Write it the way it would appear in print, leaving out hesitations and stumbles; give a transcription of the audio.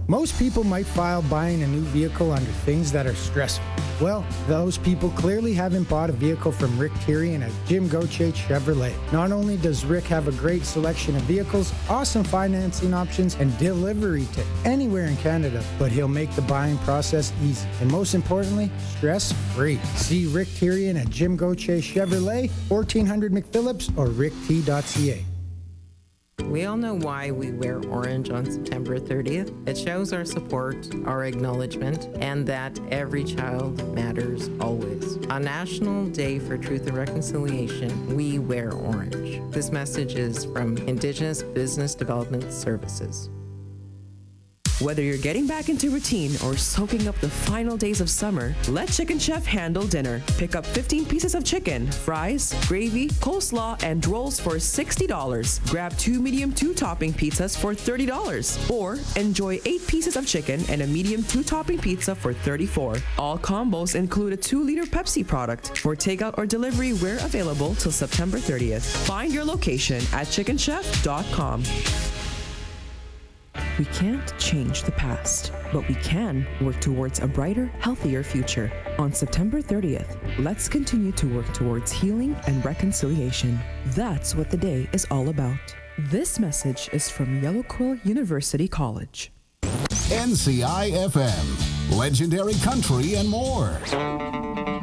Most people might file buying a new vehicle under things that are stressful. Well, those people clearly haven't bought a vehicle from Rick Tyrion at Jim Gauthier Chevrolet. Not only does Rick have a great selection of vehicles, awesome financing options, and delivery to anywhere in Canada, but he'll make the buying process easy. And most importantly, stress-free. See Rick Tyrion at Jim Gauthier Chevrolet, 1400 McPhillips, or rickT.ca. We all know why we wear orange on September 30th. It shows our support, our acknowledgement, and that every child matters always. On National Day for Truth and Reconciliation, we wear orange. This message is from Indigenous Business Development Services. Whether you're getting back into routine or soaking up the final days of summer, let Chicken Chef handle dinner. Pick up 15 pieces of chicken, fries, gravy, coleslaw, and rolls for $60. Grab 2 medium 2-topping pizzas for $30. Or enjoy 8 pieces of chicken and a medium 2-topping pizza for $34. All combos include a 2-liter Pepsi product. For takeout or delivery, we're available till September 30th. Find your location at chickenchef.com. We can't change the past, but we can work towards a brighter, healthier future. On September 30th, let's continue to work towards healing and reconciliation. That's what the day is all about. This message is from Yellow Quill University College. NCI FM, legendary country and more.